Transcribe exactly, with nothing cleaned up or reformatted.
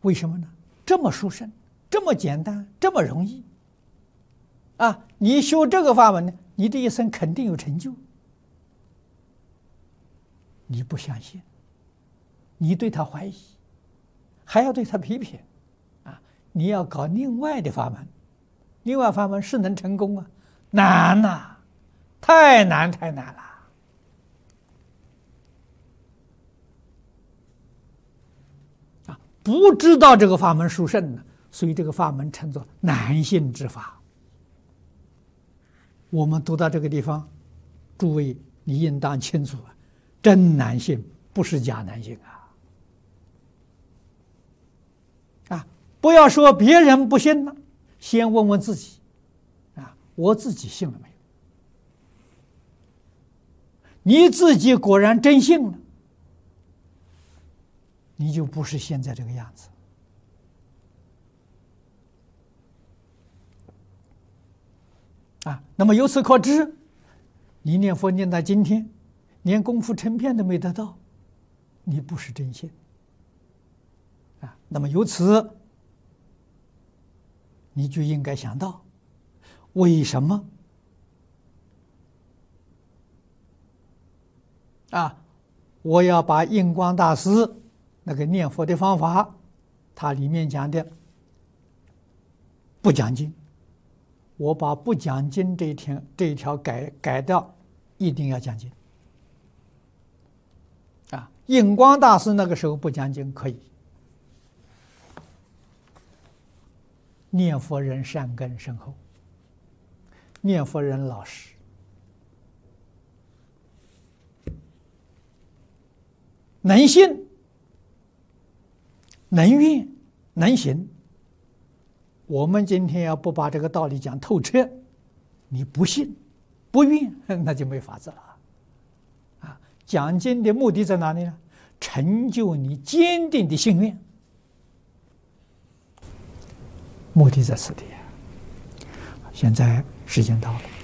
为什么呢？这么殊胜，这么简单，这么容易啊！你修这个法门呢，你这一生肯定有成就。你不相信，你对他怀疑，还要对他批评啊！你要搞另外的法门，另外法门是能成功啊？难呐、啊，太难太难了。不知道这个法门殊胜呢，所以这个法门称作难信之法。我们读到这个地方，诸位你应当清楚啊，真难信，不是假难信啊！啊，不要说别人不信了，先问问自己，啊，我自己信了没有？你自己果然真信了，你就不是现在这个样子啊。那么由此可知，你念佛念到今天，连功夫成片都没得到，你不是真信啊。那么由此，你就应该想到，为什么啊？我要把印光大师那个念佛的方法，它里面讲的不讲经，我把不讲经这一条这一条改改掉，一定要讲经啊！印光大师那个时候不讲经可以，念佛人善根深厚，念佛人老实，能信。能愿能行，我们今天要不把这个道理讲透彻，你不信不愿，那就没法子了啊！讲经的目的在哪里呢？成就你坚定的信愿，目的在此地。现在时间到了。